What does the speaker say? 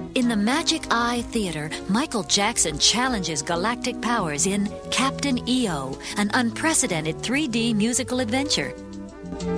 In the Magic Eye Theater, Michael Jackson challenges galactic powers in Captain EO, an unprecedented 3D musical adventure.